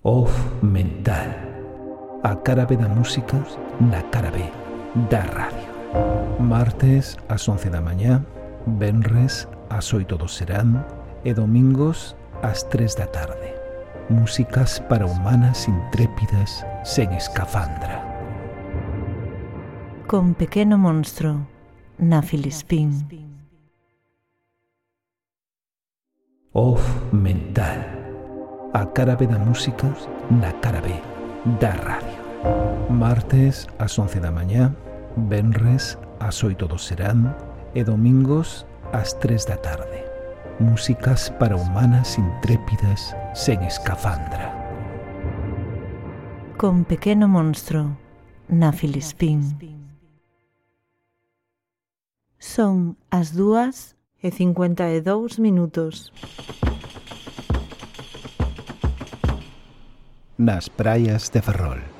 Off Mental. A cara B da música na cara B da radio. Martes ás 11 da mañá, venres ás 8 do serán e domingos ás 3 da tarde. Músicas para humanas intrépidas sen escafandra. Con Pequeno Monstro na Filispín. Off Mental. A cara B da música na cara B da radio. Martes ás 11 da mañá, venres ás 8 do serán e domingos ás 3 da tarde. Músicas para humanas intrépidas sen escafandra. Con Pequeno Monstro na Filispín. Son as 2:52. Nas praias de Ferrol.